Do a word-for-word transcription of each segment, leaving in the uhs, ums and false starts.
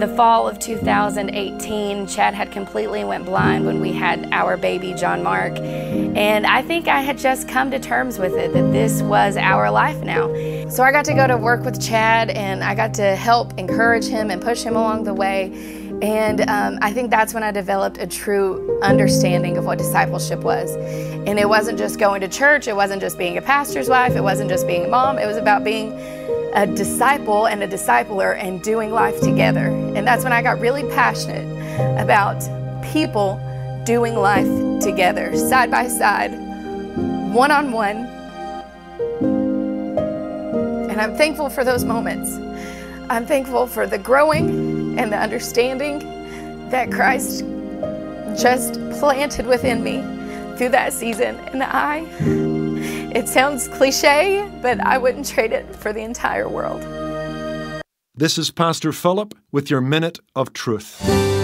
the fall of two thousand eighteen, Chad had completely went blind when we had our baby, John Mark. And I think I had just come to terms with it, that this was our life now. So I got to go to work with Chad, and I got to help encourage him and push him along the way. And um, I think that's when I developed a true understanding of what discipleship was. And it wasn't just going to church, it wasn't just being a pastor's wife, it wasn't just being a mom, it was about being a disciple and a discipler and doing life together. And that's when I got really passionate about people doing life together, side by side, one-on-one. And I'm thankful for those moments. I'm thankful for the growing and the understanding that Christ just planted within me through that season. And I, it sounds cliche, but I wouldn't trade it for the entire world. This is Pastor Philip with your Minute of Truth.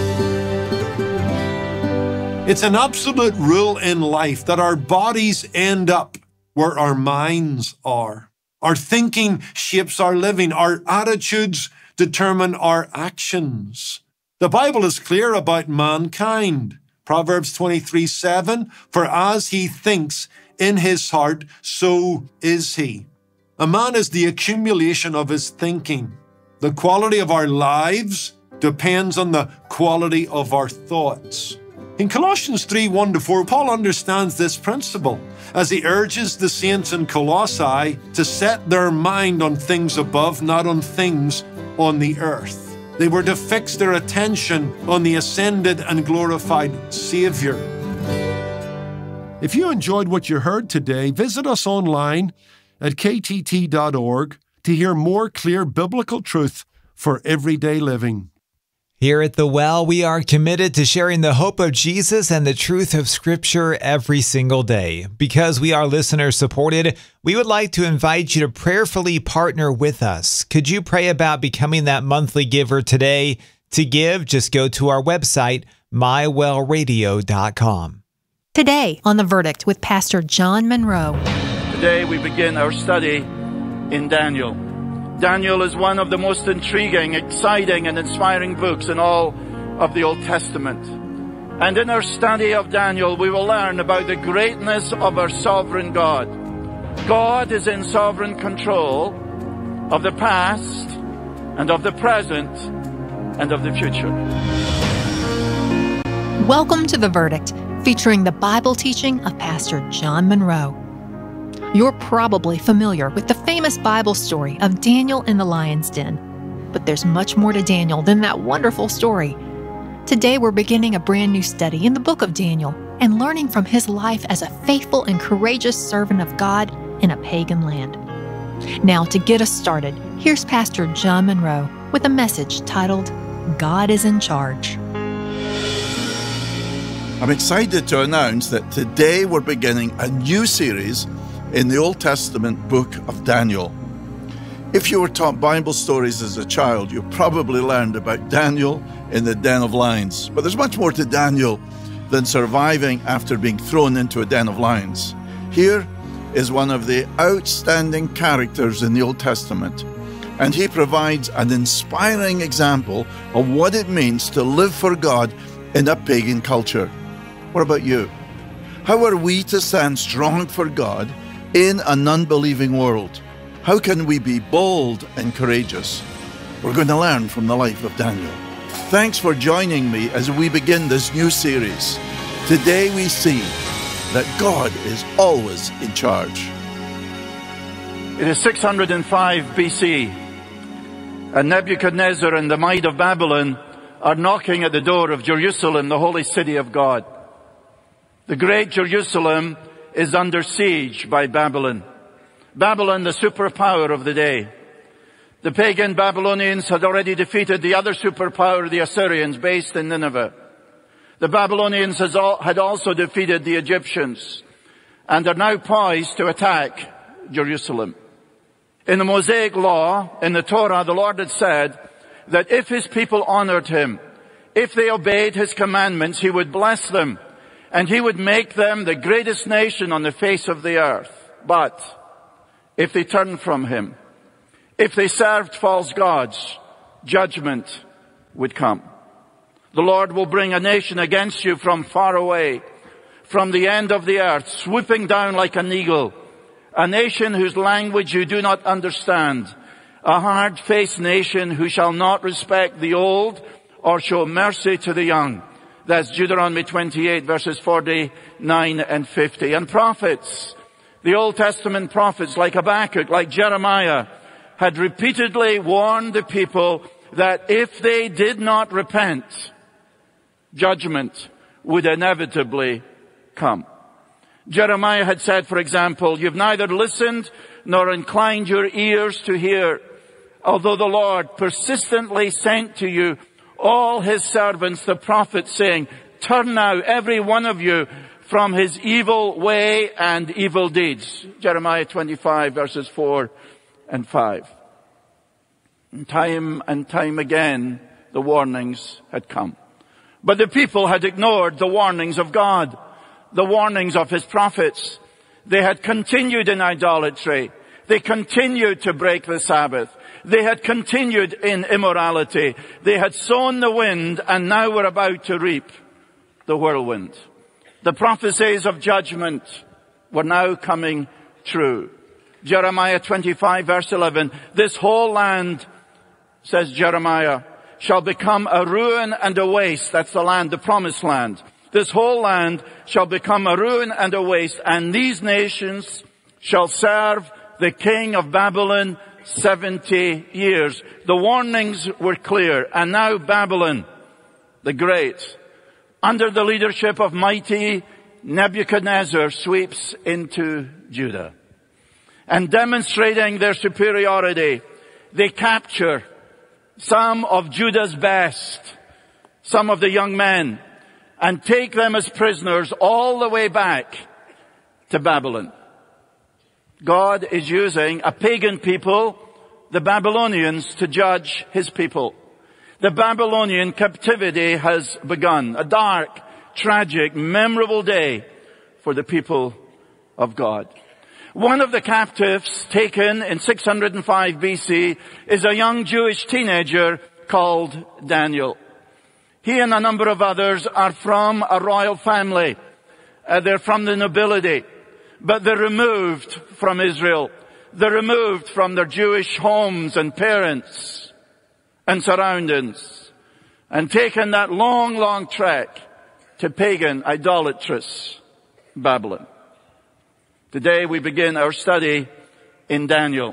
It's an absolute rule in life that our bodies end up where our minds are. Our thinking shapes our living. Our attitudes determine our actions. The Bible is clear about mankind. Proverbs twenty-three seven, for as he thinks in his heart, so is he. A man is the accumulation of his thinking. The quality of our lives depends on the quality of our thoughts. In Colossians three one to four, Paul understands this principle as he urges the saints in Colossae to set their mind on things above, not on things on the earth. They were to fix their attention on the ascended and glorified Savior. If you enjoyed what you heard today, visit us online at k t t dot org to hear more clear biblical truth for everyday living. Here at The Well, we are committed to sharing the hope of Jesus and the truth of Scripture every single day. Because we are listener-supported, we would like to invite you to prayerfully partner with us. Could you pray about becoming that monthly giver today? To give, just go to our website, my well radio dot com. Today on The Verdict with Pastor John Monroe. Today we begin our study in Daniel. Daniel is one of the most intriguing, exciting, and inspiring books in all of the Old Testament. And in our study of Daniel, we will learn about the greatness of our sovereign God. God is in sovereign control of the past and of the present and of the future. Welcome to The Verdict, featuring the Bible teaching of Pastor John Monroe. You're probably familiar with the famous Bible story of Daniel in the lion's den. But there's much more to Daniel than that wonderful story. Today we're beginning a brand new study in the book of Daniel and learning from his life as a faithful and courageous servant of God in a pagan land. Now, to get us started, here's Pastor John Monroe with a message titled, God is in Charge. I'm excited to announce that today we're beginning a new series in the Old Testament book of Daniel. If you were taught Bible stories as a child, you probably learned about Daniel in the den of lions. But there's much more to Daniel than surviving after being thrown into a den of lions. Here is one of the outstanding characters in the Old Testament, and he provides an inspiring example of what it means to live for God in a pagan culture. What about you? How are we to stand strong for God in an unbelieving world? How can we be bold and courageous? We're going to learn from the life of Daniel. Thanks for joining me as we begin this new series. Today we see that God is always in charge. It is six hundred five B C, and Nebuchadnezzar and the might of Babylon are knocking at the door of Jerusalem, the holy city of God. The great Jerusalem is under siege by Babylon. Babylon, the superpower of the day. The pagan Babylonians had already defeated the other superpower, the Assyrians, based in Nineveh. The Babylonians had also defeated the Egyptians and are now poised to attack Jerusalem. In the Mosaic law, in the Torah, the Lord had said that if his people honored him, if they obeyed his commandments, he would bless them, and he would make them the greatest nation on the face of the earth. But if they turned from him, if they served false gods, judgment would come. The Lord will bring a nation against you from far away, from the end of the earth, swooping down like an eagle, a nation whose language you do not understand, a hard-faced nation who shall not respect the old or show mercy to the young. That's Deuteronomy twenty-eight, verses forty-nine and fifty. And prophets, the Old Testament prophets like Habakkuk, like Jeremiah, had repeatedly warned the people that if they did not repent, judgment would inevitably come. Jeremiah had said, for example, you've neither listened nor inclined your ears to hear, although the Lord persistently sent to you all his servants, the prophets, saying, turn now, every one of you, from his evil way and evil deeds. Jeremiah twenty-five, verses four and five. And time and time again, the warnings had come. But the people had ignored the warnings of God, the warnings of his prophets. They had continued in idolatry. They continued to break the Sabbath. They had continued in immorality. They had sown the wind and now were about to reap the whirlwind. The prophecies of judgment were now coming true. Jeremiah twenty-five, verse eleven, this whole land, says Jeremiah, shall become a ruin and a waste. That's the land, the promised land. This whole land shall become a ruin and a waste, and these nations shall serve the king of Babylon seventy years. The warnings were clear, and now Babylon, the Great, under the leadership of mighty Nebuchadnezzar, sweeps into Judah. And demonstrating their superiority, they capture some of Judah's best, some of the young men, and take them as prisoners all the way back to Babylon. God is using a pagan people, the Babylonians, to judge his people. The Babylonian captivity has begun. A dark, tragic, memorable day for the people of God. One of the captives taken in six hundred five B C is a young Jewish teenager called Daniel. He and a number of others are from a royal family. Uh, they're from the nobility. But they're removed from Israel. They're removed from their Jewish homes and parents and surroundings, and taken that long, long trek to pagan, idolatrous Babylon. Today we begin our study in Daniel.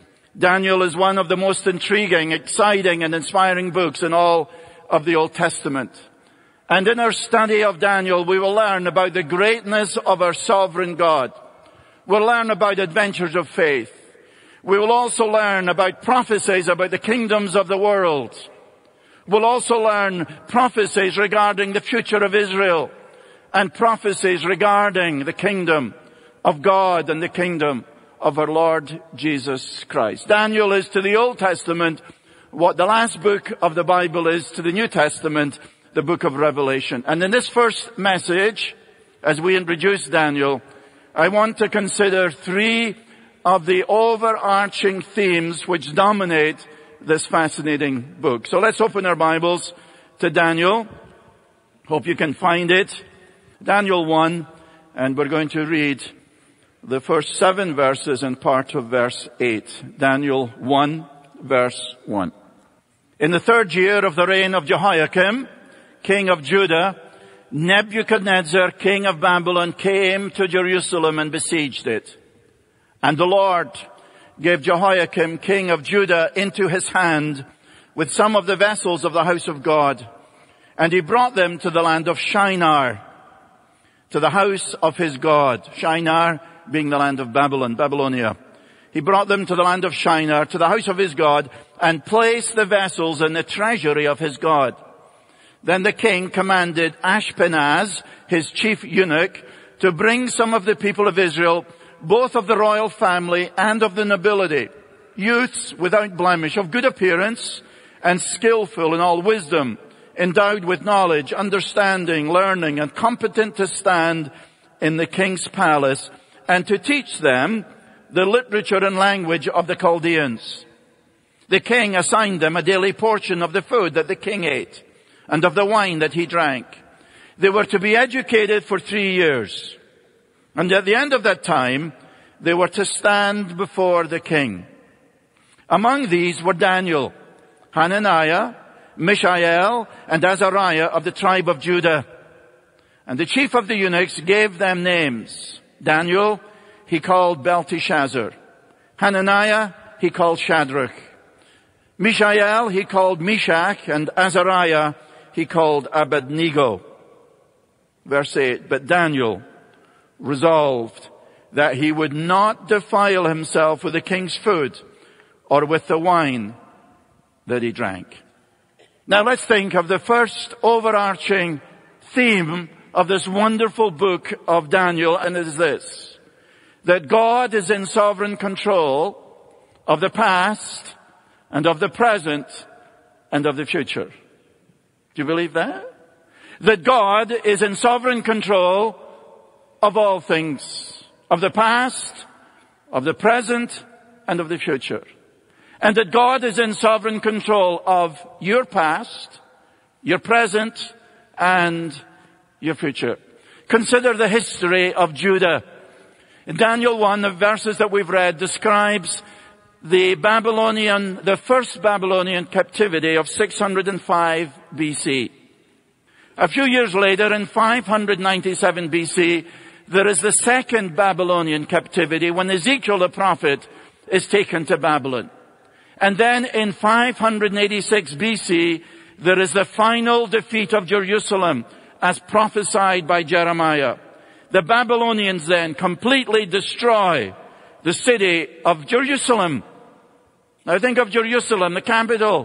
Daniel is one of the most intriguing, exciting, and inspiring books in all of the Old Testament. And in our study of Daniel, we will learn about the greatness of our sovereign God. We'll learn about adventures of faith. We will also learn about prophecies about the kingdoms of the world. We'll also learn prophecies regarding the future of Israel, and prophecies regarding the kingdom of God and the kingdom of our Lord Jesus Christ. Daniel is to the Old Testament what the last book of the Bible is to the New Testament, the book of Revelation. And in this first message, as we introduce Daniel, I want to consider three of the overarching themes which dominate this fascinating book. So let's open our Bibles to Daniel. Hope you can find it. Daniel one, and we're going to read the first seven verses and part of verse eight. Daniel one, verse one. In the third year of the reign of Jehoiakim, king of Judah, Nebuchadnezzar, king of Babylon, came to Jerusalem and besieged it. And the Lord gave Jehoiakim, king of Judah, into his hand with some of the vessels of the house of God. And he brought them to the land of Shinar, to the house of his God. Shinar being the land of Babylon, Babylonia. He brought them to the land of Shinar, to the house of his God, and placed the vessels in the treasury of his God. Then the king commanded Ashpenaz, his chief eunuch, to bring some of the people of Israel, both of the royal family and of the nobility, youths without blemish, of good appearance, and skillful in all wisdom, endowed with knowledge, understanding, learning, and competent to stand in the king's palace, and to teach them the literature and language of the Chaldeans. The king assigned them a daily portion of the food that the king ate and of the wine that he drank. They were to be educated for three years. And at the end of that time, they were to stand before the king. Among these were Daniel, Hananiah, Mishael, and Azariah of the tribe of Judah. And the chief of the eunuchs gave them names. Daniel, he called Belteshazzar. Hananiah, he called Shadrach. Mishael, he called Meshach. And Azariah, he called Abednego. Verse eight, but Daniel resolved that he would not defile himself with the king's food or with the wine that he drank. Now let's think of the first overarching theme of this wonderful book of Daniel, and it is this: that God is in sovereign control of the past and of the present and of the future. Do you believe that? That God is in sovereign control of all things, of the past, of the present, and of the future. And that God is in sovereign control of your past, your present, and your future. Consider the history of Judah. In Daniel one, the verses that we've read describes the Babylonian, the first Babylonian captivity of six hundred five B C. A few years later, in five hundred ninety-seven B C, there is the second Babylonian captivity when Ezekiel the prophet is taken to Babylon. And then in five hundred eighty-six B C, there is the final defeat of Jerusalem as prophesied by Jeremiah. The Babylonians then completely destroy the city of Jerusalem. Now think of Jerusalem, the capital,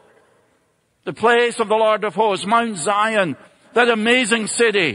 the place of the Lord of hosts, Mount Zion, that amazing city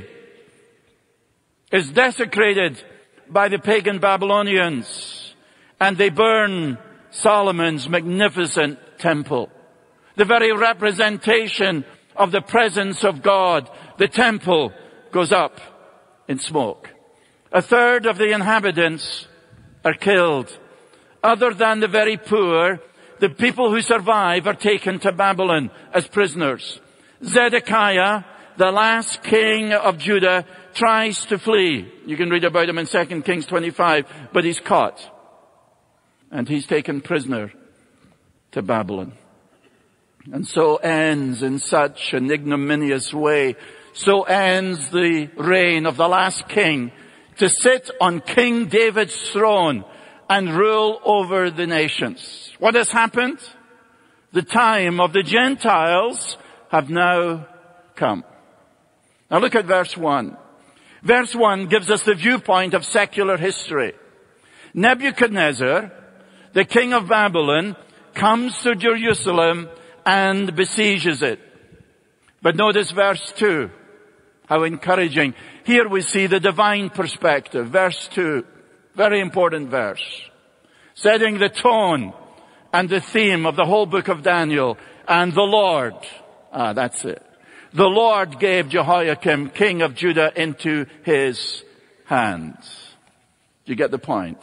is desecrated by the pagan Babylonians, and they burn Solomon's magnificent temple. The very representation of the presence of God, the temple, goes up in smoke. A third of the inhabitants are killed. Other than the very poor, the people who survive are taken to Babylon as prisoners. Zedekiah, the last king of Judah, tries to flee. You can read about him in Second Kings twenty-five, but he's caught. And he's taken prisoner to Babylon. And so ends in such an ignominious way, so ends the reign of the last king to sit on King David's throne and rule over the nations. What has happened? The time of the Gentiles have now come. Now look at verse one. Verse one gives us the viewpoint of secular history. Nebuchadnezzar, the king of Babylon, comes to Jerusalem and besieges it. But notice verse two. How encouraging. Here we see the divine perspective. Verse two. Very important verse. Setting the tone and the theme of the whole book of Daniel. And the Lord. Ah, that's it. The Lord gave Jehoiakim, king of Judah, into his hands. Do you get the point?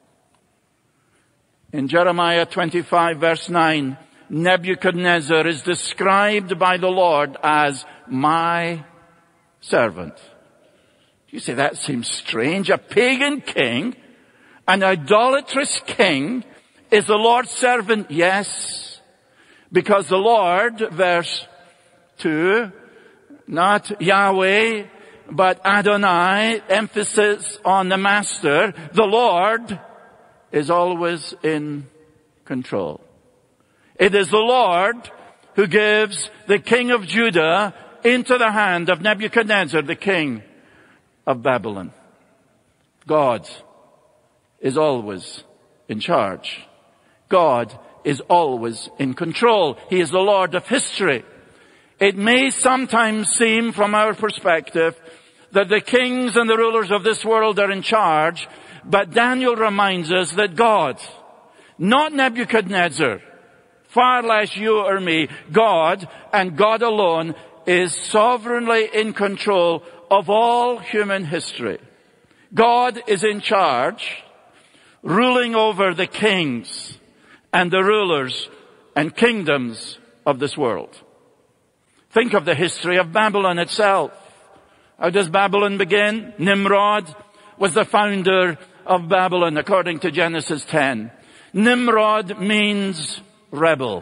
In Jeremiah twenty-five verse nine, Nebuchadnezzar is described by the Lord as my servant. You say that seems strange. A pagan king, an idolatrous king, is the Lord's servant. Yes, because the Lord, verse two, not Yahweh, but Adonai, emphasis on the master. The Lord is always in control. It is the Lord who gives the king of Judah into the hand of Nebuchadnezzar, the king of Babylon. God is always in charge. God is always in control. He is the Lord of history. It may sometimes seem from our perspective that the kings and the rulers of this world are in charge, but Daniel reminds us that God, not Nebuchadnezzar, far less you or me, God and God alone is sovereignly in control of all human history. God is in charge, ruling over the kings and the rulers and kingdoms of this world. Think of the history of Babylon itself. How does Babylon begin? Nimrod was the founder of Babylon, according to Genesis ten. Nimrod means rebel.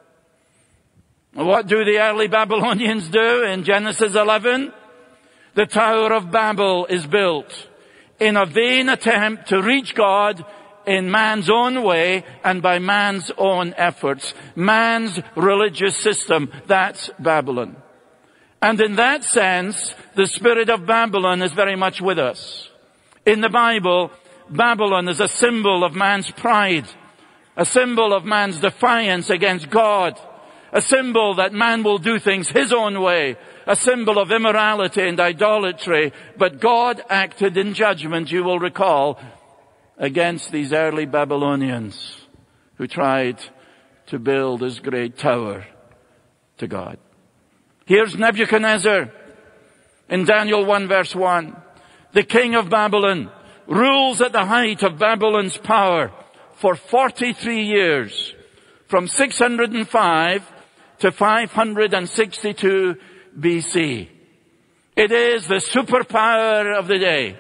What do the early Babylonians do in Genesis eleven? The Tower of Babel is built in a vain attempt to reach God in man's own way and by man's own efforts. Man's religious system, that's Babylon. And in that sense, the spirit of Babylon is very much with us. In the Bible, Babylon is a symbol of man's pride, a symbol of man's defiance against God, a symbol that man will do things his own way, a symbol of immorality and idolatry. But God acted in judgment, you will recall, against these early Babylonians who tried to build this great tower to God. Here's Nebuchadnezzar in Daniel one verse one. The king of Babylon rules at the height of Babylon's power for forty-three years, from six hundred five to five hundred sixty-two B C. It is the superpower of the day.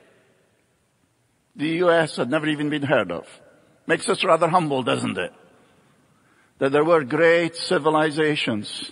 The U S had never even been heard of. Makes us rather humble, doesn't it? That there were great civilizations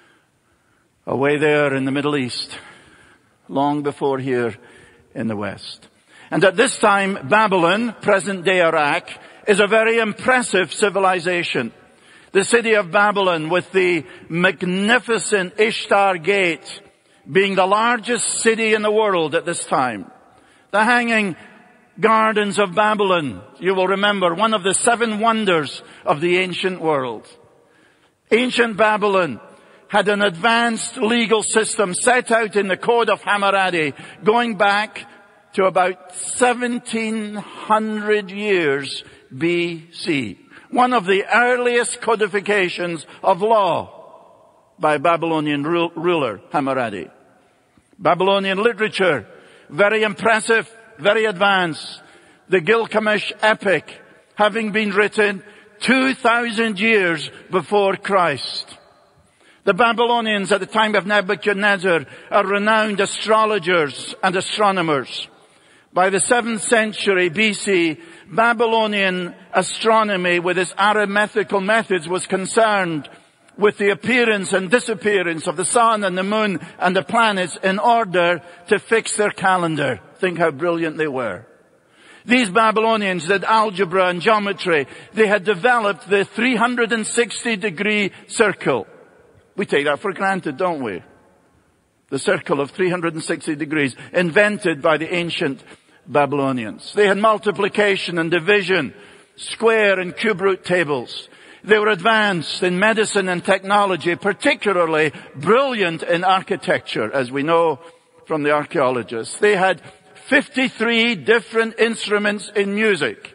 away there in the Middle East, long before here in the West. And at this time, Babylon, present-day Iraq, is a very impressive civilization. The city of Babylon, with the magnificent Ishtar Gate, being the largest city in the world at this time. The Hanging Gardens of Babylon, you will remember, one of the seven wonders of the ancient world. Ancient Babylon had an advanced legal system set out in the Code of Hammurabi, going back to about seventeen hundred years B C. One of the earliest codifications of law by Babylonian ruler Hammurabi. Babylonian literature, very impressive, very advanced. The Gilgamesh epic, having been written two thousand years before Christ. The Babylonians at the time of Nebuchadnezzar are renowned astrologers and astronomers. By the seventh century B C, Babylonian astronomy with its arithmetical methods was concerned with the appearance and disappearance of the sun and the moon and the planets in order to fix their calendar. Think how brilliant they were. These Babylonians did algebra and geometry. They had developed the three hundred sixty degree circle. We take that for granted, don't we? The circle of three hundred sixty degrees, invented by the ancient Babylonians. They had multiplication and division, square and cube root tables. They were advanced in medicine and technology, particularly brilliant in architecture, as we know from the archaeologists. They had fifty-three different instruments in music.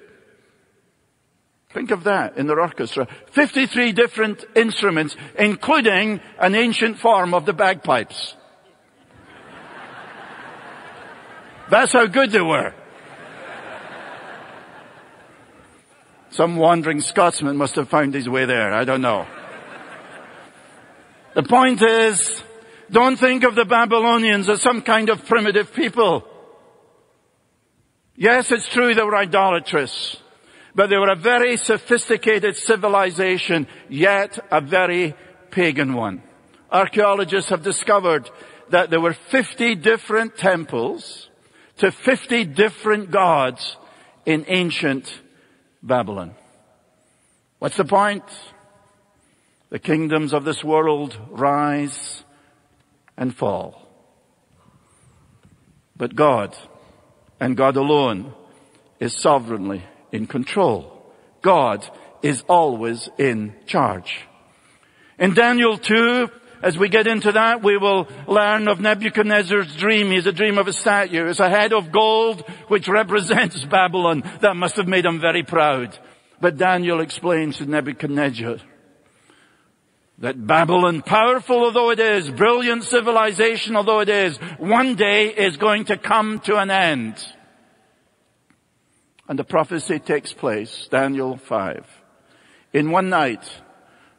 Think of that in their orchestra. fifty-three different instruments, including an ancient form of the bagpipes. That's how good they were. Some wandering Scotsman must have found his way there. I don't know. The point is, don't think of the Babylonians as some kind of primitive people. Yes, it's true they were idolatrous, but they were a very sophisticated civilization, yet a very pagan one. Archaeologists have discovered that there were fifty different temples to fifty different gods in ancient Babylon. What's the point? The kingdoms of this world rise and fall. But God, and God alone, is sovereignly in control. God is always in charge. In Daniel two, as we get into that, we will learn of Nebuchadnezzar's dream. He has a dream of a statue. It's a head of gold which represents Babylon. That must have made him very proud. But Daniel explains to Nebuchadnezzar that Babylon, powerful although it is, brilliant civilization although it is, one day is going to come to an end. And the prophecy takes place, Daniel five. In one night,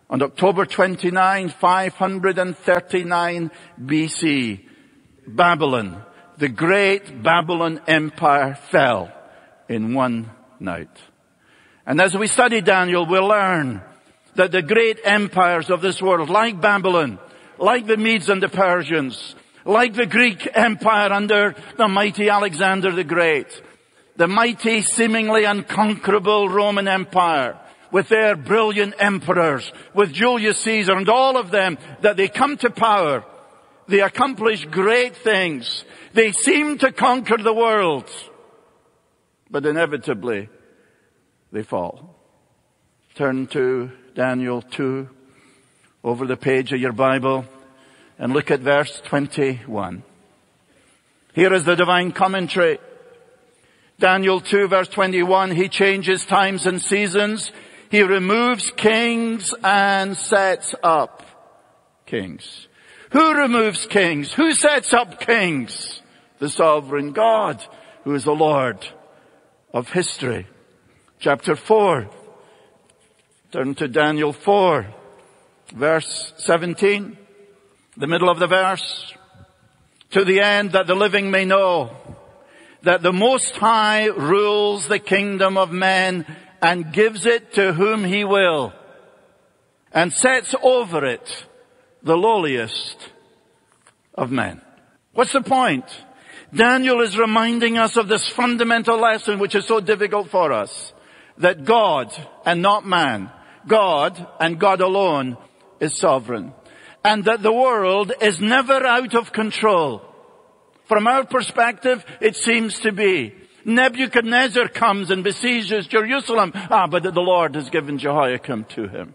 On October twenty-ninth, five hundred thirty-nine B C, Babylon, the great Babylon Empire, fell in one night. And as we study Daniel, we'll learn that the great empires of this world, like Babylon, like the Medes and the Persians, like the Greek Empire under the mighty Alexander the Great, the mighty, seemingly unconquerable Roman Empire, with their brilliant emperors, with Julius Caesar and all of them, that they come to power, they accomplish great things. They seem to conquer the world, but inevitably they fall. Turn to Daniel two over the page of your Bible and look at verse twenty-one. Here is the divine commentary. Daniel two verse twenty-one, he changes times and seasons. He removes kings and sets up kings. Who removes kings? Who sets up kings? The sovereign God, who is the Lord of history. Chapter four. Turn to Daniel four, verse seventeen. The middle of the verse. To the end that the living may know that the Most High rules the kingdom of men and gives it to whom he will, and sets over it the lowliest of men. What's the point? Daniel is reminding us of this fundamental lesson which is so difficult for us, that God and not man, God and God alone is sovereign, and that the world is never out of control. From our perspective, it seems to be. Nebuchadnezzar comes and besieges Jerusalem. Ah, but the Lord has given Jehoiakim to him.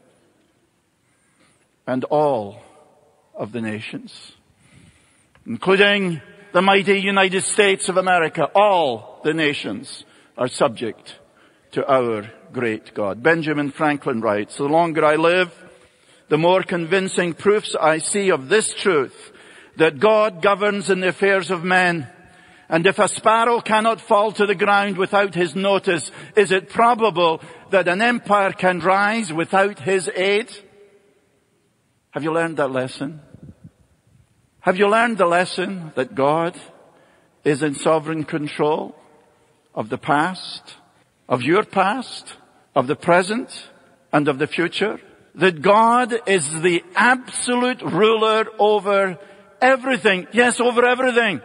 And all of the nations, including the mighty United States of America, all the nations are subject to our great God. Benjamin Franklin writes, the longer I live, the more convincing proofs I see of this truth, that God governs in the affairs of men. And if a sparrow cannot fall to the ground without his notice, is it probable that an empire can rise without his aid? Have you learned that lesson? Have you learned the lesson that God is in sovereign control of the past, of your past, of the present, and of the future? That God is the absolute ruler over everything. Yes, over everything.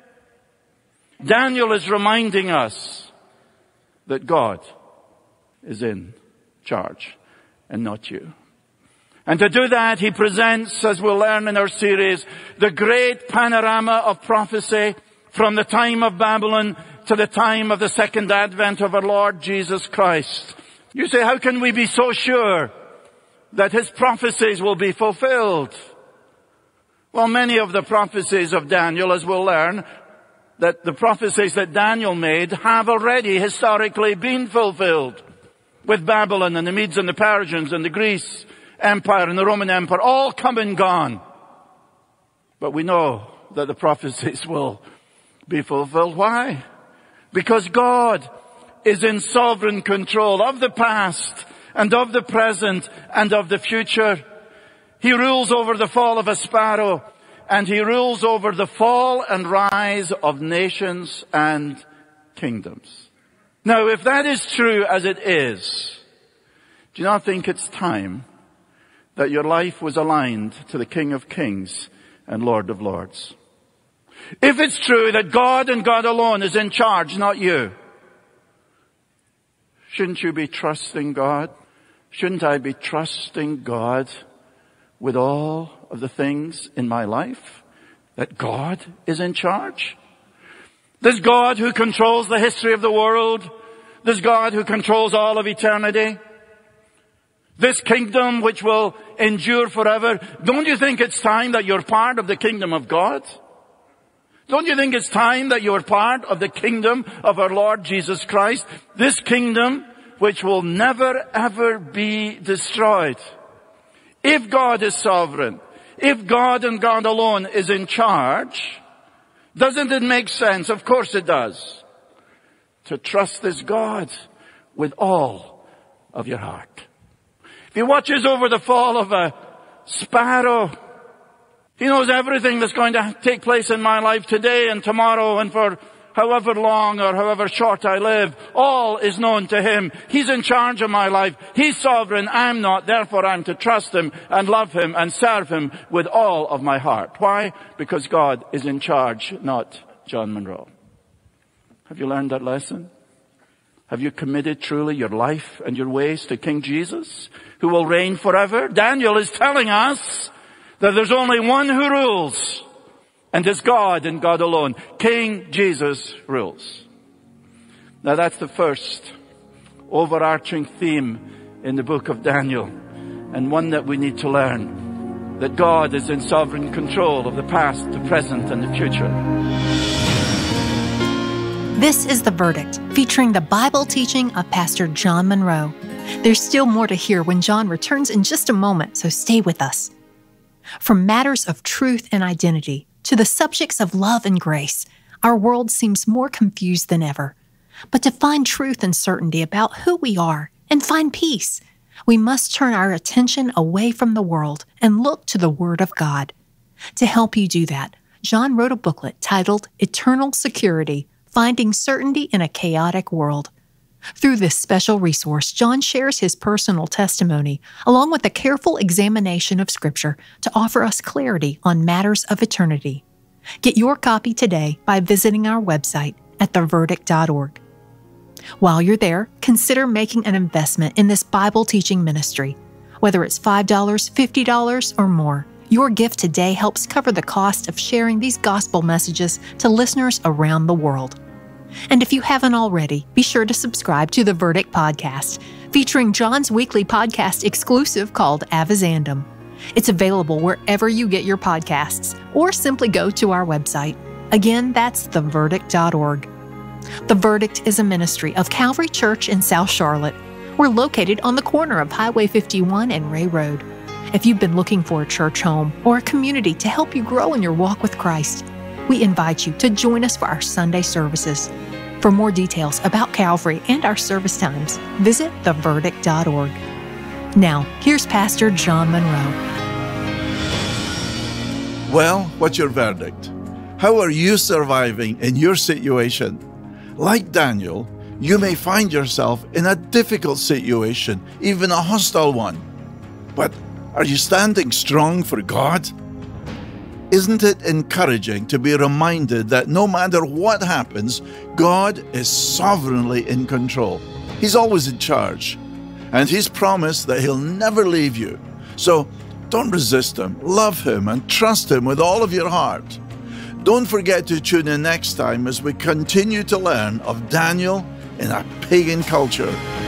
Daniel is reminding us that God is in charge and not you. And to do that, he presents, as we'll learn in our series, the great panorama of prophecy from the time of Babylon to the time of the second advent of our Lord Jesus Christ. You say, how can we be so sure that his prophecies will be fulfilled? Well, many of the prophecies of Daniel, as we'll learn, that the prophecies that Daniel made have already historically been fulfilled. With Babylon and the Medes and the Persians and the Greece Empire and the Roman Empire all come and gone. But we know that the prophecies will be fulfilled. Why? Because God is in sovereign control of the past and of the present and of the future. He rules over the fall of a sparrow, and he rules over the fall and rise of nations and kingdoms. Now, if that is true as it is, do you not think it's time that your life was aligned to the King of Kings and Lord of Lords? If it's true that God and God alone is in charge, not you, shouldn't you be trusting God? Shouldn't I be trusting God with all of the things in my life? That God is in charge? This God who controls the history of the world, this God who controls all of eternity, this kingdom which will endure forever, don't you think it's time that you're part of the kingdom of God? Don't you think it's time that you're part of the kingdom of our Lord Jesus Christ? This kingdom which will never ever be destroyed. If God is sovereign, if God and God alone is in charge, doesn't it make sense? Of course it does. To trust this God with all of your heart. He watches over the fall of a sparrow. He knows everything that's going to take place in my life today and tomorrow and for however long or however short I live. All is known to him. He's in charge of my life. He's sovereign. I'm not. Therefore, I'm to trust him and love him and serve him with all of my heart. Why? Because God is in charge, not John Munro. Have you learned that lesson? Have you committed truly your life and your ways to King Jesus, who will reign forever? Daniel is telling us that there's only one who rules, and it's God and God alone. King Jesus rules. Now that's the first overarching theme in the book of Daniel, and one that we need to learn, that God is in sovereign control of the past, the present, and the future. This is The Verdict, featuring the Bible teaching of Pastor John Munro. There's still more to hear when John returns in just a moment, so stay with us. From matters of truth and identity to the subjects of love and grace, our world seems more confused than ever. But to find truth and certainty about who we are and find peace, we must turn our attention away from the world and look to the Word of God. To help you do that, John wrote a booklet titled Eternal Security, Finding Certainty in a Chaotic World. Through this special resource, John shares his personal testimony, along with a careful examination of Scripture to offer us clarity on matters of eternity. Get your copy today by visiting our website at the verdict dot org. While you're there, consider making an investment in this Bible teaching ministry. Whether it's five dollars, fifty dollars, or more, your gift today helps cover the cost of sharing these gospel messages to listeners around the world. And if you haven't already, be sure to subscribe to the Verdict Podcast, featuring John's weekly podcast exclusive called Avizandum. It's available wherever you get your podcasts, or simply go to our website. Again, that's the verdict dot org. The Verdict is a ministry of Calvary Church in South Charlotte. We're located on the corner of Highway fifty-one and Ray Road. If you've been looking for a church home or a community to help you grow in your walk with Christ, we invite you to join us for our Sunday services. For more details about Calvary and our service times, visit the verdict dot org. Now, here's Pastor John Munro. Well, what's your verdict? How are you surviving in your situation? Like Daniel, you may find yourself in a difficult situation, even a hostile one. But are you standing strong for God? Isn't it encouraging to be reminded that no matter what happens, God is sovereignly in control? He's always in charge, and He's promised that He'll never leave you. So don't resist Him, love Him, and trust Him with all of your heart. Don't forget to tune in next time as we continue to learn of Daniel in a pagan culture.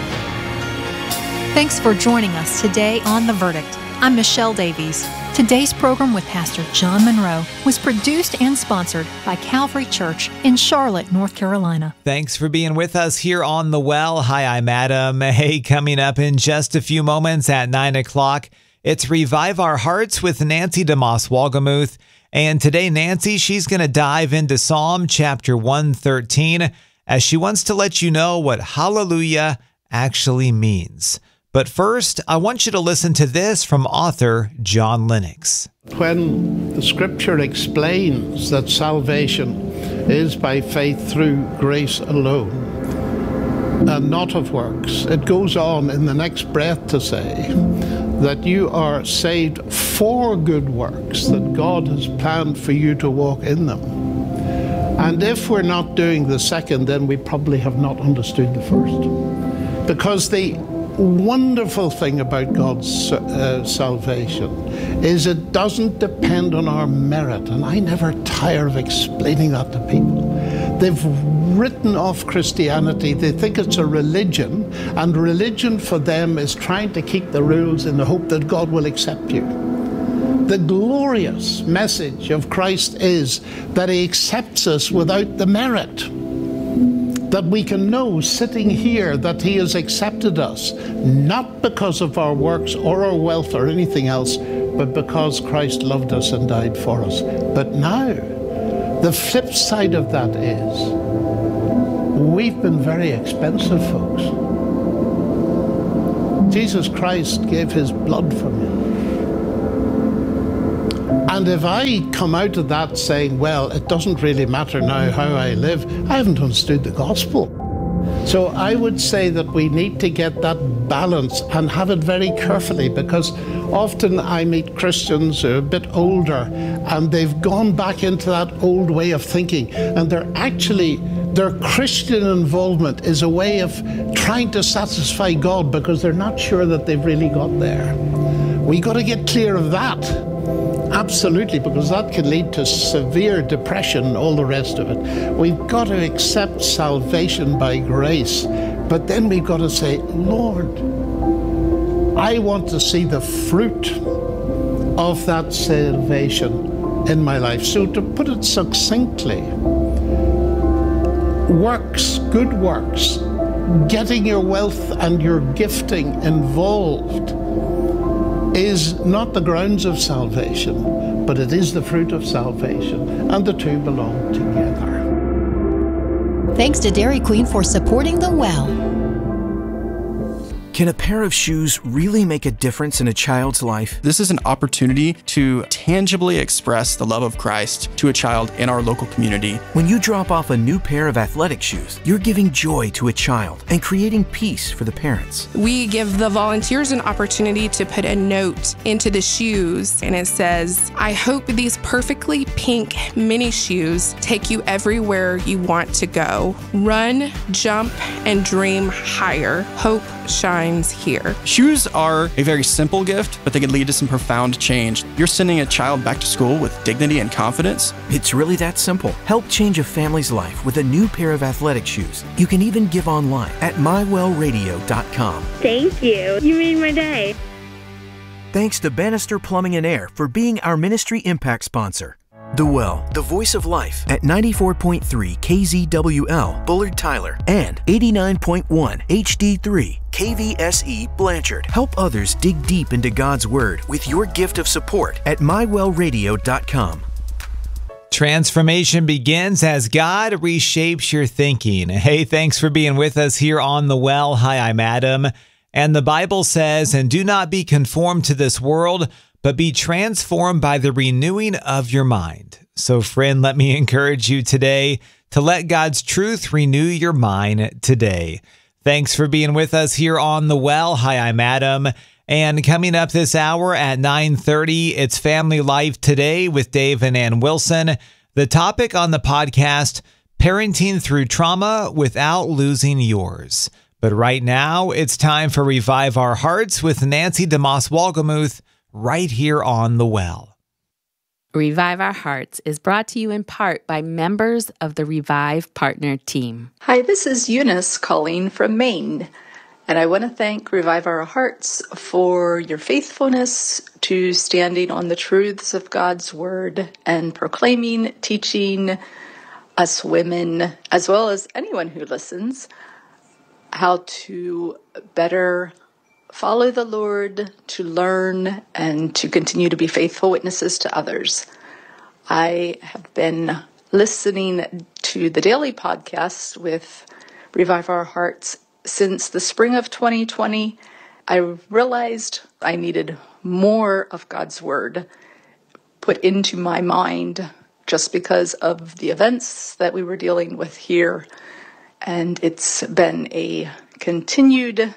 Thanks for joining us today on The Verdict. I'm Michelle Davies. Today's program with Pastor John Munro was produced and sponsored by Calvary Church in Charlotte, North Carolina. Thanks for being with us here on The Well. Hi, I'm Adam. Hey, coming up in just a few moments at nine o'clock, it's Revive Our Hearts with Nancy DeMoss Wolgemuth. And today, Nancy, she's going to dive into Psalm chapter one thirteen as she wants to let you know what hallelujah actually means. But first, I want you to listen to this from author John Lennox. When the Scripture explains that salvation is by faith through grace alone, and not of works, it goes on in the next breath to say that you are saved for good works, that God has planned for you to walk in them. And if we're not doing the second, then we probably have not understood the first. Because the wonderful thing about God's uh, salvation is it doesn't depend on our merit, and I never tire of explaining that to people. They've written off Christianity. They think it's a religion, and religion for them is trying to keep the rules in the hope that God will accept you. The glorious message of Christ is that He accepts us without the merit. That we can know sitting here that He has accepted us, not because of our works or our wealth or anything else, but because Christ loved us and died for us. But now, the flip side of that is, we've been very expensive, folks. Jesus Christ gave his blood for me. And if I come out of that saying, well, it doesn't really matter now how I live, I haven't understood the gospel. So I would say that we need to get that balance and have it very carefully, because often I meet Christians who are a bit older and they've gone back into that old way of thinking, and they're actually, their Christian involvement is a way of trying to satisfy God because they're not sure that they've really got there. We got to get clear of that. Absolutely, because that can lead to severe depression and all the rest of it. We've got to accept salvation by grace, but then we've got to say, Lord, I want to see the fruit of that salvation in my life. So to put it succinctly, works, good works, getting your wealth and your gifting involved is not the grounds of salvation, but it is the fruit of salvation, and the two belong together. Thanks to Dairy Queen for supporting The Well. Can a pair of shoes really make a difference in a child's life? This is an opportunity to tangibly express the love of Christ to a child in our local community. When you drop off a new pair of athletic shoes, you're giving joy to a child and creating peace for the parents. We give the volunteers an opportunity to put a note into the shoes, and it says, I hope these perfectly pink mini shoes take you everywhere you want to go. Run, jump, and dream higher. Hope shines here. Shoes are a very simple gift, but they can lead to some profound change. You're sending a child back to school with dignity and confidence. It's really that simple. Help change a family's life with a new pair of athletic shoes. You can even give online at my well radio dot com. Thank you. You made my day. Thanks to Bannister Plumbing and Air for being our Ministry Impact sponsor. The Well, the voice of life at ninety-four point three K Z W L, Bullard Tyler, and eighty-nine point one H D three K V S E Blanchard. Help others dig deep into God's Word with your gift of support at my well radio dot com. Transformation begins as God reshapes your thinking. Hey, thanks for being with us here on The Well. Hi, I'm Adam. And the Bible says, and do not be conformed to this world, but be transformed by the renewing of your mind. So, friend, let me encourage you today to let God's truth renew your mind today. Thanks for being with us here on The Well. Hi, I'm Adam. And coming up this hour at nine thirty, it's Family Life Today with Dave and Ann Wilson. The topic on the podcast, parenting through trauma without losing yours. But right now, it's time for Revive Our Hearts with Nancy DeMoss Wolgemuth right here on The Well. Revive Our Hearts is brought to you in part by members of the Revive Partner Team. Hi, this is Eunice calling from Maine, and I want to thank Revive Our Hearts for your faithfulness to standing on the truths of God's Word and proclaiming, teaching us women, as well as anyone who listens, how to better follow the Lord, to learn, and to continue to be faithful witnesses to others. I have been listening to the daily podcast with Revive Our Hearts since the spring of twenty twenty. I realized I needed more of God's Word put into my mind just because of the events that we were dealing with here. And it's been a continued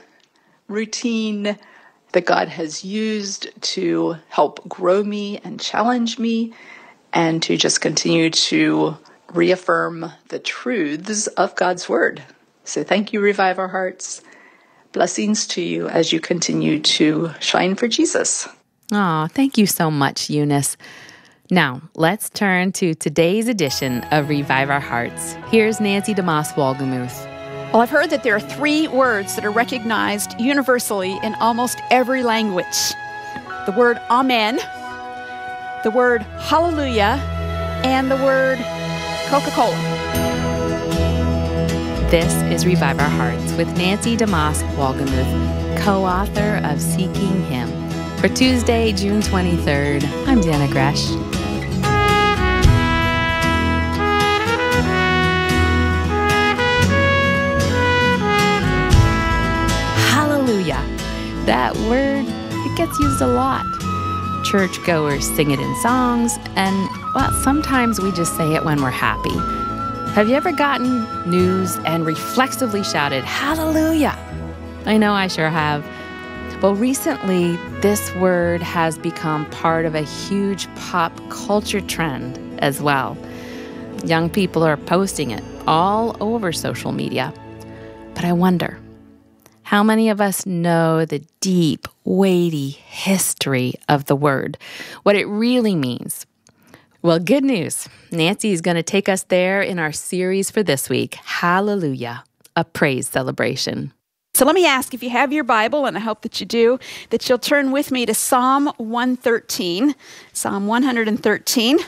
routine that God has used to help grow me and challenge me and to just continue to reaffirm the truths of God's Word. So thank you, Revive Our Hearts. Blessings to you as you continue to shine for Jesus. Aw, thank you so much, Eunice. Now, let's turn to today's edition of Revive Our Hearts. Here's Nancy DeMoss Wolgemuth. Well, I've heard that there are three words that are recognized universally in almost every language. The word Amen, the word Hallelujah, and the word Coca-Cola. This is Revive Our Hearts with Nancy DeMoss Wolgemuth, co-author of Seeking Him. For Tuesday, June twenty-third, I'm Dana Gresh. that word, it gets used a lot. Churchgoers sing it in songs, and, well, sometimes we just say it when we're happy. Have you ever gotten news and reflexively shouted, "Hallelujah"? I know I sure have. Well, recently, this word has become part of a huge pop culture trend as well. Young people are posting it all over social media. But I wonder, how many of us know the deep, weighty history of the word, what it really means? Well, good news. Nancy is going to take us there in our series for this week, Hallelujah, a praise celebration. So let me ask, if you have your Bible, and I hope that you do, that you'll turn with me to Psalm one thirteen, Psalm one thirteen.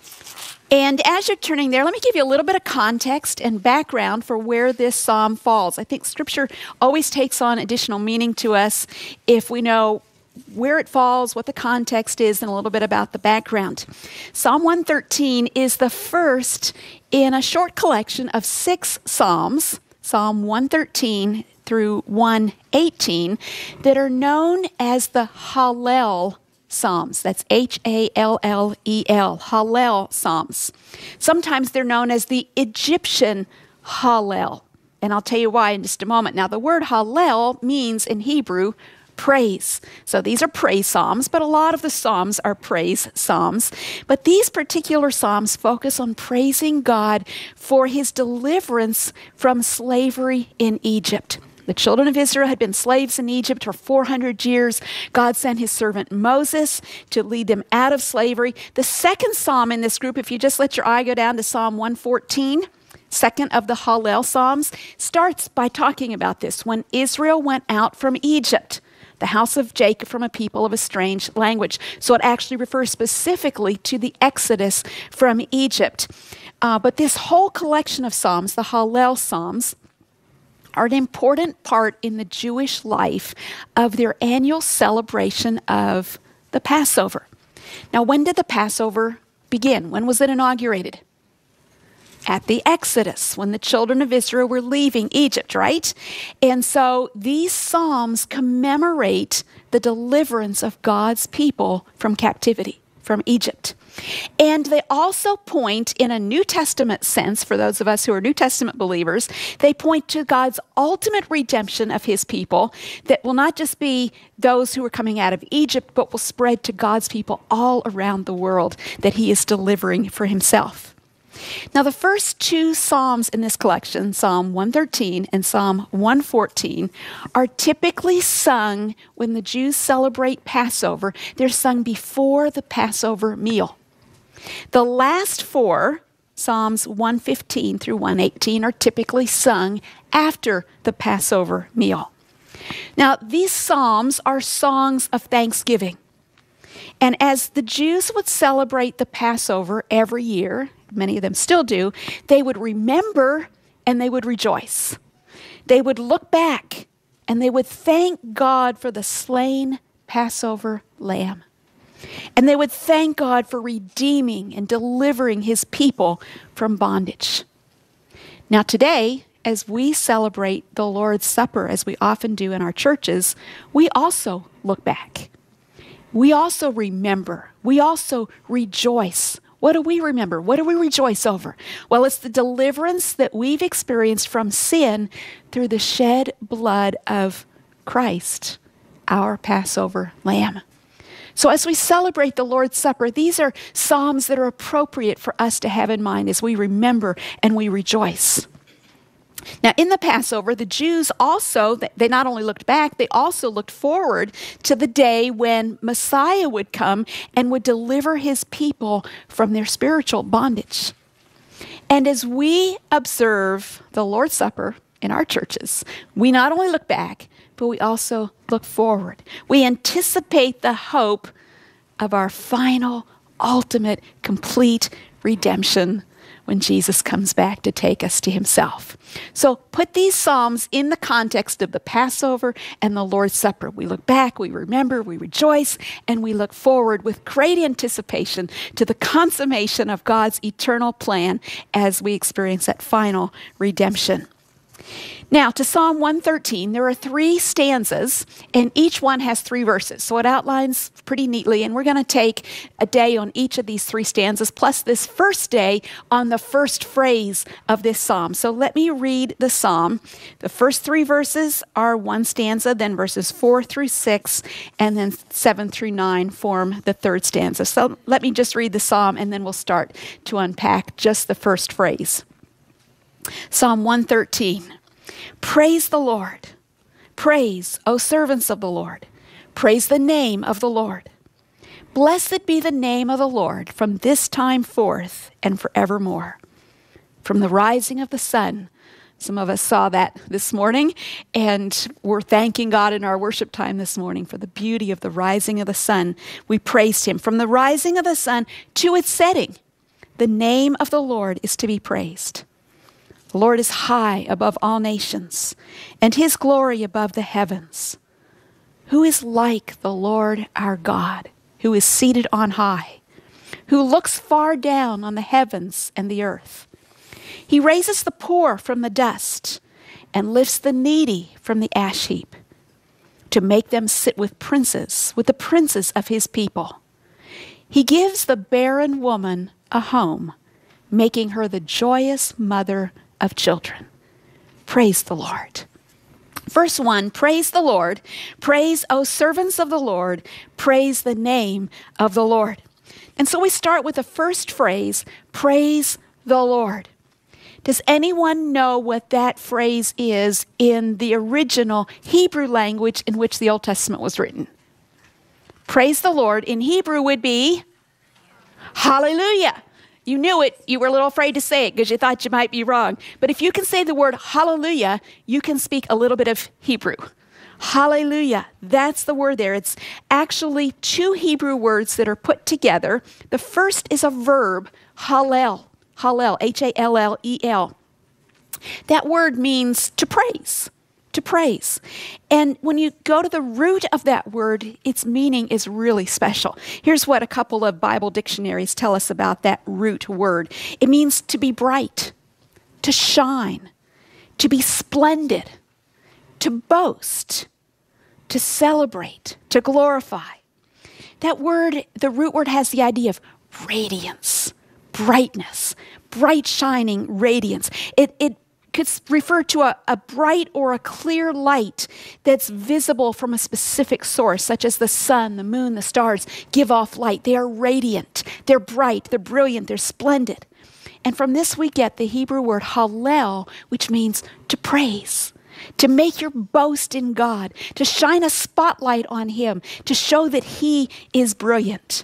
And as you're turning there, let me give you a little bit of context and background for where this psalm falls. I think Scripture always takes on additional meaning to us if we know where it falls, what the context is, and a little bit about the background. Psalm one thirteen is the first in a short collection of six psalms, Psalm one thirteen through one eighteen, that are known as the Hallel Psalms. That's H A L L E L, Hallel Psalms. Sometimes they're known as the Egyptian Hallel, and I'll tell you why in just a moment. Now, the word Hallel means in Hebrew praise. So these are praise psalms, but a lot of the psalms are praise psalms. But these particular psalms focus on praising God for his deliverance from slavery in Egypt. The children of Israel had been slaves in Egypt for four hundred years. God sent his servant Moses to lead them out of slavery. The second psalm in this group, if you just let your eye go down to Psalm one fourteen, second of the Hallel Psalms, starts by talking about this. When Israel went out from Egypt, the house of Jacob from a people of a strange language. So it actually refers specifically to the Exodus from Egypt. Uh, but this whole collection of Psalms, the Hallel Psalms, are an important part in the Jewish life of their annual celebration of the Passover. Now, when did the Passover begin? When was it inaugurated? At the Exodus, when the children of Israel were leaving Egypt, right? And so these psalms commemorate the deliverance of God's people from captivity, from Egypt. And they also point in a New Testament sense, for those of us who are New Testament believers, they point to God's ultimate redemption of his people that will not just be those who are coming out of Egypt, but will spread to God's people all around the world that he is delivering for himself. Now, the first two psalms in this collection, Psalm one thirteen and Psalm one fourteen, are typically sung when the Jews celebrate Passover. They're sung before the Passover meal. The last four, Psalms one fifteen through one eighteen, are typically sung after the Passover meal. Now, these psalms are songs of thanksgiving. And as the Jews would celebrate the Passover every year, many of them still do, they would remember and they would rejoice. They would look back and they would thank God for the slain Passover lamb. And they would thank God for redeeming and delivering his people from bondage. Now today, as we celebrate the Lord's Supper, as we often do in our churches, we also look back. We also remember. We also rejoice. What do we remember? What do we rejoice over? Well, it's the deliverance that we've experienced from sin through the shed blood of Christ, our Passover lamb. So as we celebrate the Lord's Supper, these are psalms that are appropriate for us to have in mind as we remember and we rejoice. Now, in the Passover, the Jews also, they not only looked back, they also looked forward to the day when Messiah would come and would deliver his people from their spiritual bondage. And as we observe the Lord's Supper in our churches, we not only look back, but we also look forward. We anticipate the hope of our final, ultimate, complete redemption when Jesus comes back to take us to himself. So put these psalms in the context of the Passover and the Lord's Supper. We look back, we remember, we rejoice, and we look forward with great anticipation to the consummation of God's eternal plan as we experience that final redemption. Now, to Psalm one thirteen, there are three stanzas, and each one has three verses. So it outlines pretty neatly, and we're going to take a day on each of these three stanzas, plus this first day on the first phrase of this psalm. So let me read the psalm. The first three verses are one stanza, then verses four through six, and then seven through nine form the third stanza. So let me just read the psalm, and then we'll start to unpack just the first phrase. Psalm one thirteen. Praise the Lord. Praise, O servants of the Lord. Praise the name of the Lord. Blessed be the name of the Lord from this time forth and forevermore. From the rising of the sun, some of us saw that this morning, and we're thanking God in our worship time this morning for the beauty of the rising of the sun. We praised him. From the rising of the sun to its setting, the name of the Lord is to be praised. The Lord is high above all nations, and his glory above the heavens. Who is like the Lord our God, who is seated on high, who looks far down on the heavens and the earth? He raises the poor from the dust and lifts the needy from the ash heap, to make them sit with princes, with the princes of his people. He gives the barren woman a home, making her the joyous mother of children. Praise the Lord. Verse one, praise the Lord. Praise, O servants of the Lord. Praise the name of the Lord. And so we start with the first phrase, praise the Lord. Does anyone know what that phrase is in the original Hebrew language in which the Old Testament was written? Praise the Lord in Hebrew would be hallelujah. You knew it. You were a little afraid to say it because you thought you might be wrong. But if you can say the word hallelujah, you can speak a little bit of Hebrew. Hallelujah. That's the word there. It's actually two Hebrew words that are put together. The first is a verb, hallel. Hallel, H A L L E L. That word means to praise. To praise. And when you go to the root of that word, its meaning is really special. Here's what a couple of Bible dictionaries tell us about that root word. It means to be bright, to shine, to be splendid, to boast, to celebrate, to glorify. That word, the root word, has the idea of radiance, brightness, bright shining radiance. It, it could refer to a, a bright or a clear light that's visible from a specific source, such as the sun, the moon, the stars give off light. They are radiant, they're bright, they're brilliant, they're splendid. And from this we get the Hebrew word hallel, which means to praise, to make your boast in God, to shine a spotlight on him, to show that he is brilliant.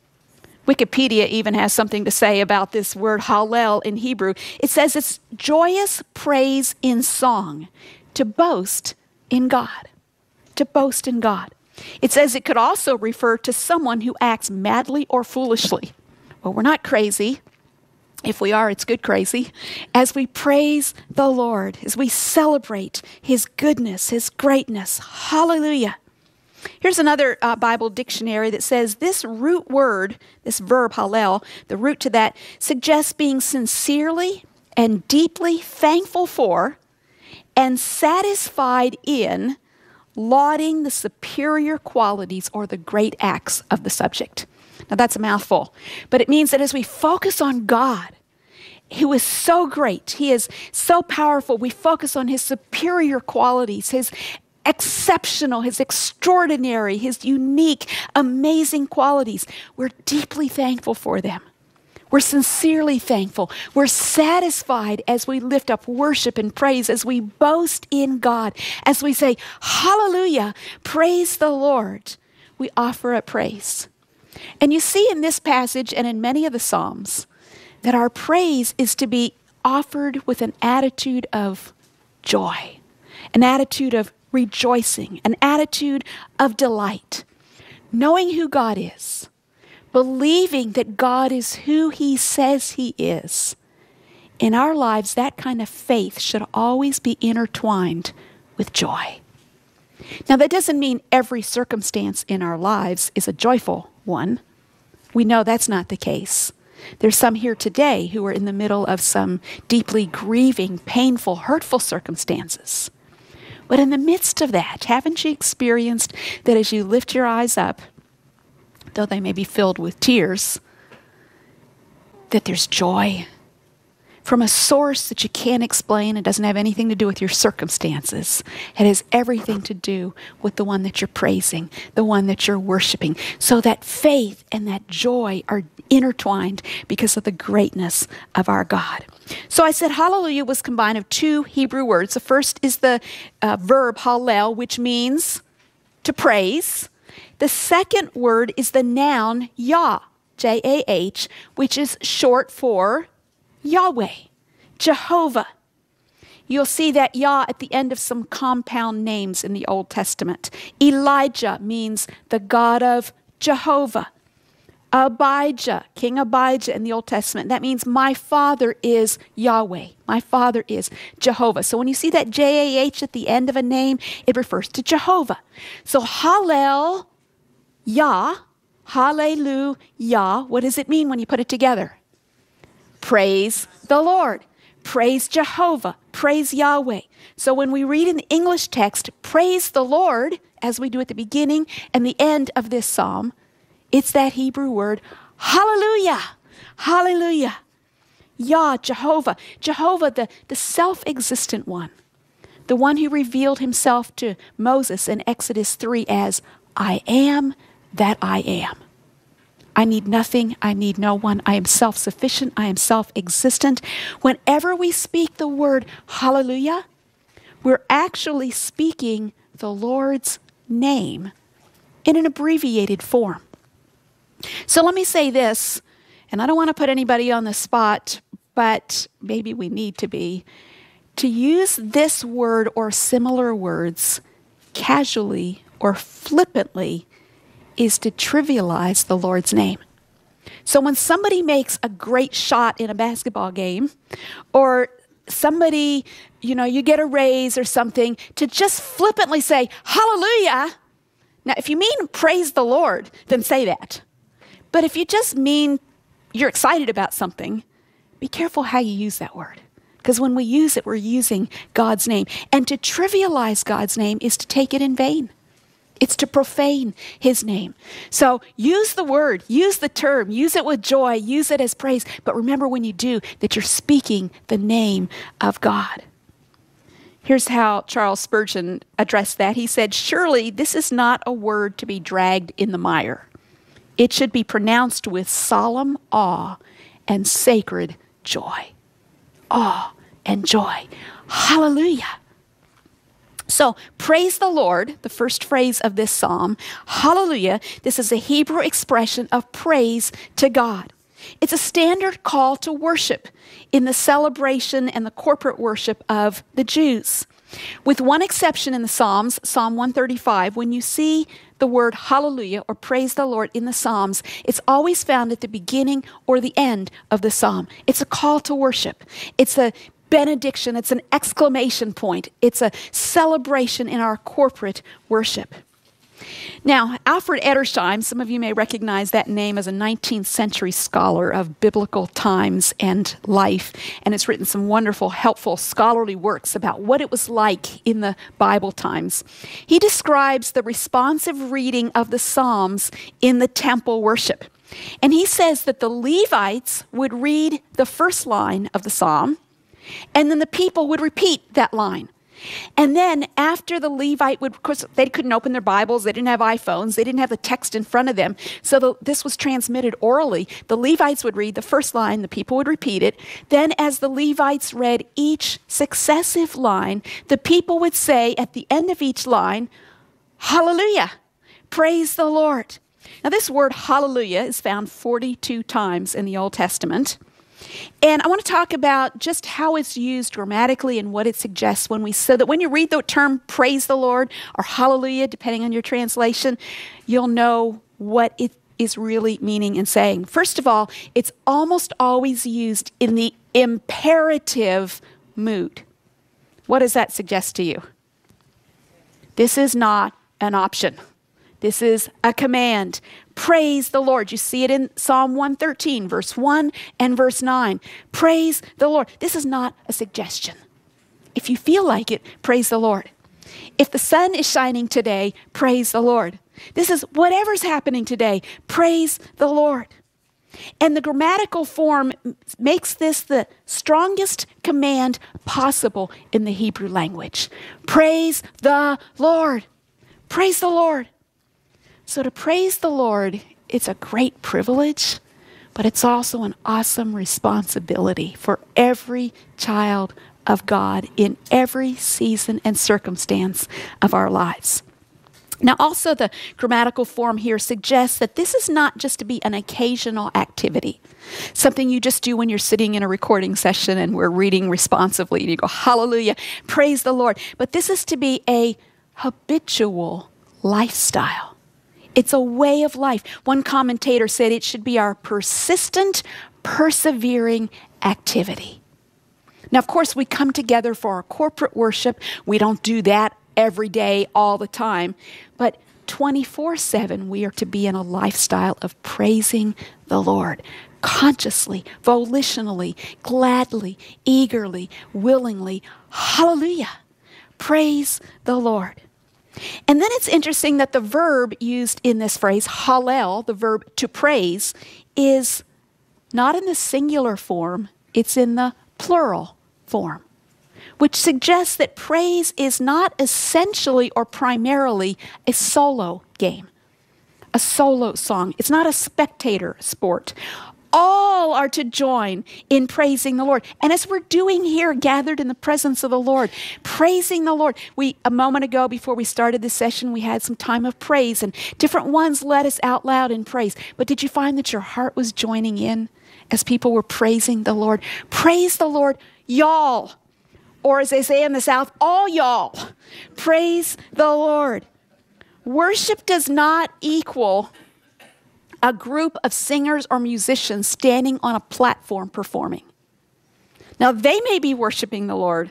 Wikipedia even has something to say about this word hallel in Hebrew. It says it's joyous praise in song, to boast in God, to boast in God. It says it could also refer to someone who acts madly or foolishly. Well, we're not crazy. If we are, it's good crazy. As we praise the Lord, as we celebrate his goodness, his greatness. Hallelujah. Here's another uh, Bible dictionary that says this root word, this verb hallel, the root to that suggests being sincerely and deeply thankful for and satisfied in lauding the superior qualities or the great acts of the subject. Now that's a mouthful, but it means that as we focus on God, who is so great, he is so powerful, we focus on his superior qualities, his exceptional, his extraordinary, his unique, amazing qualities. We're deeply thankful for them. We're sincerely thankful. We're satisfied as we lift up worship and praise, as we boast in God, as we say, hallelujah, praise the Lord. We offer up praise. And you see in this passage and in many of the Psalms that our praise is to be offered with an attitude of joy, an attitude of rejoicing, an attitude of delight, knowing who God is, believing that God is who he says he is. In our lives, that kind of faith should always be intertwined with joy. Now, that doesn't mean every circumstance in our lives is a joyful one. We know that's not the case. There's some here today who are in the middle of some deeply grieving, painful, hurtful circumstances. But in the midst of that, haven't you experienced that as you lift your eyes up, though they may be filled with tears, that there's joy from a source that you can't explain? It doesn't have anything to do with your circumstances. It has everything to do with the one that you're praising, the one that you're worshiping. So that faith and that joy are intertwined because of the greatness of our God. So I said hallelujah was combined of two Hebrew words. The first is the uh, verb hallel, which means to praise. The second word is the noun Yah, J A H, which is short for Yahweh, Jehovah. You'll see that Yah at the end of some compound names in the Old Testament. Elijah means the God of Jehovah. Abijah, King Abijah in the Old Testament, that means my father is Yahweh. My father is Jehovah. So when you see that J A H at the end of a name, it refers to Jehovah. So Hallel, Yah, Hallelujah, what does it mean when you put it together? Praise the Lord. Praise Jehovah. Praise Yahweh. So when we read in the English text, praise the Lord, as we do at the beginning and the end of this psalm, it's that Hebrew word, hallelujah. Hallelujah. Yah, Jehovah. Jehovah, the, the self-existent one. The one who revealed himself to Moses in Exodus three as, I am that I am. I need nothing. I need no one. I am self-sufficient. I am self-existent. Whenever we speak the word hallelujah, we're actually speaking the Lord's name in an abbreviated form. So let me say this, and I don't want to put anybody on the spot, but maybe we need to be. To use this word or similar words casually or flippantly is to trivialize the Lord's name. So when somebody makes a great shot in a basketball game, or somebody, you know, you get a raise or something, to just flippantly say, hallelujah. Now, if you mean praise the Lord, then say that. But if you just mean you're excited about something, be careful how you use that word. Because when we use it, we're using God's name. And to trivialize God's name is to take it in vain. It's to profane his name. So use the word, use the term, use it with joy, use it as praise. But remember when you do that you're speaking the name of God. Here's how Charles Spurgeon addressed that. He said, surely this is not a word to be dragged in the mire. It should be pronounced with solemn awe and sacred joy. Awe and joy. Hallelujah. So, praise the Lord, the first phrase of this psalm. Hallelujah. This is a Hebrew expression of praise to God. It's a standard call to worship in the celebration and the corporate worship of the Jews. With one exception in the Psalms, Psalm one thirty-five, when you see the word hallelujah or praise the Lord in the Psalms, it's always found at the beginning or the end of the psalm. It's a call to worship. It's a benediction. It's an exclamation point. It's a celebration in our corporate worship. Now, Alfred Edersheim, some of you may recognize that name as a nineteenth century scholar of biblical times and life, and it's written some wonderful, helpful, scholarly works about what it was like in the Bible times. He describes the responsive reading of the Psalms in the temple worship. And he says that the Levites would read the first line of the psalm, and then the people would repeat that line. And then after the Levite would, of course, they couldn't open their Bibles, they didn't have iPhones, they didn't have the text in front of them, so the, this was transmitted orally. The Levites would read the first line, the people would repeat it. Then as the Levites read each successive line, the people would say at the end of each line, hallelujah, praise the Lord. Now this word hallelujah is found forty-two times in the Old Testament. And I want to talk about just how it's used grammatically and what it suggests when we, so that when you read the term praise the Lord or hallelujah, depending on your translation, you'll know what it is really meaning and saying. First of all, it's almost always used in the imperative mood. What does that suggest to you? This is not an option. This is a command. Praise the Lord. You see it in Psalm one thirteen, verse one and verse nine. Praise the Lord. This is not a suggestion. If you feel like it, praise the Lord. If the sun is shining today, praise the Lord. This is whatever's happening today, praise the Lord. And the grammatical form makes this the strongest command possible in the Hebrew language. Praise the Lord. Praise the Lord. So to praise the Lord, it's a great privilege, but it's also an awesome responsibility for every child of God in every season and circumstance of our lives. Now, also the grammatical form here suggests that this is not just to be an occasional activity, something you just do when you're sitting in a recording session and we're reading responsively and you go, hallelujah, praise the Lord. But this is to be a habitual lifestyle. It's a way of life. One commentator said it should be our persistent, persevering activity. Now, of course, we come together for our corporate worship. We don't do that every day, all the time. But twenty-four seven, we are to be in a lifestyle of praising the Lord. Consciously, volitionally, gladly, eagerly, willingly. Hallelujah. Praise the Lord. And then it's interesting that the verb used in this phrase, hallel, the verb to praise, is not in the singular form, it's in the plural form, which suggests that praise is not essentially or primarily a solo game, a solo song. It's not a spectator sport. All are to join in praising the Lord. And as we're doing here, gathered in the presence of the Lord, praising the Lord. We, a moment ago, before we started this session, we had some time of praise, and different ones led us out loud in praise. But did you find that your heart was joining in as people were praising the Lord? Praise the Lord, y'all. Or as they say in the South, all y'all. Praise the Lord. Worship does not equal a group of singers or musicians standing on a platform performing. Now, they may be worshiping the Lord,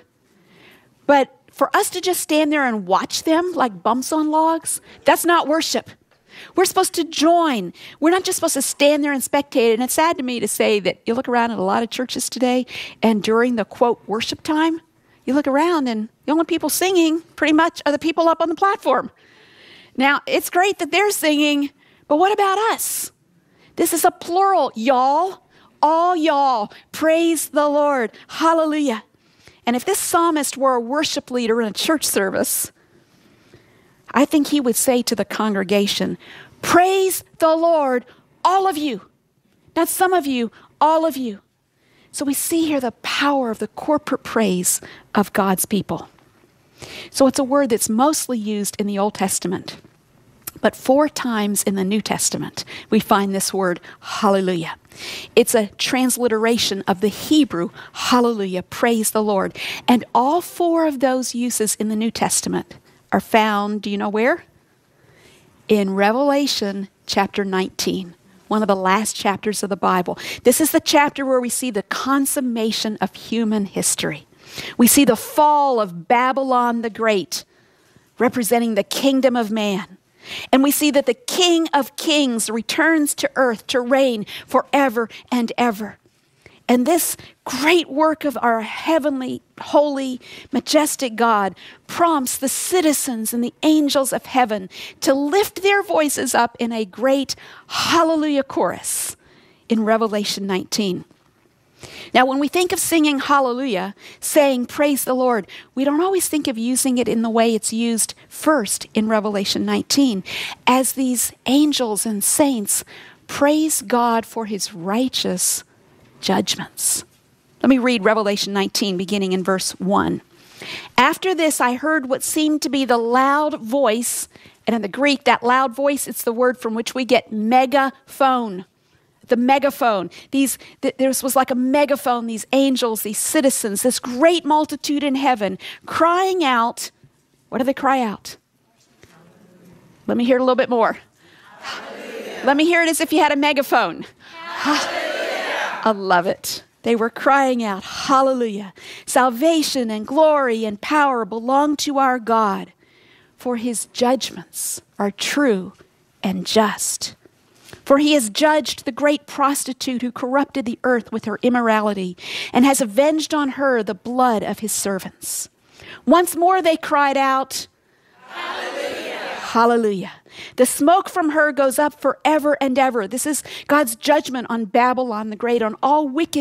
but for us to just stand there and watch them like bumps on logs, that's not worship. We're supposed to join. We're not just supposed to stand there and spectate. And it's sad to me to say that you look around at a lot of churches today, and during the, quote, worship time, you look around and the only people singing pretty much are the people up on the platform. Now, it's great that they're singing, but what about us? This is a plural, y'all, all y'all, praise the Lord, hallelujah. And if this psalmist were a worship leader in a church service, I think he would say to the congregation, praise the Lord, all of you. Not some of you, all of you. So we see here the power of the corporate praise of God's people. So it's a word that's mostly used in the Old Testament. But four times in the New Testament, we find this word, hallelujah. It's a transliteration of the Hebrew, hallelujah, praise the Lord. And all four of those uses in the New Testament are found, do you know where? In Revelation chapter nineteen, one of the last chapters of the Bible. This is the chapter where we see the consummation of human history. We see the fall of Babylon the Great, representing the kingdom of man. And we see that the King of Kings returns to earth to reign forever and ever. And this great work of our heavenly, holy, majestic God prompts the citizens and the angels of heaven to lift their voices up in a great hallelujah chorus in Revelation nineteen. Now, when we think of singing hallelujah, saying praise the Lord, we don't always think of using it in the way it's used first in Revelation nineteen, as these angels and saints praise God for his righteous judgments. Let me read Revelation nineteen, beginning in verse one. After this, I heard what seemed to be the loud voice, and in the Greek, that loud voice, it's the word from which we get megaphone. The megaphone. These, th- this was like a megaphone, these angels, these citizens, this great multitude in heaven crying out. What do they cry out? Let me hear it a little bit more. Hallelujah. Let me hear it as if you had a megaphone. Hallelujah. I love it. They were crying out, hallelujah. Salvation and glory and power belong to our God. for his judgments are true and just. For he has judged the great prostitute who corrupted the earth with her immorality and has avenged on her the blood of his servants. Once more they cried out, Hallelujah! Hallelujah. The smoke from her goes up forever and ever. This is God's judgment on Babylon the Great, on all wicked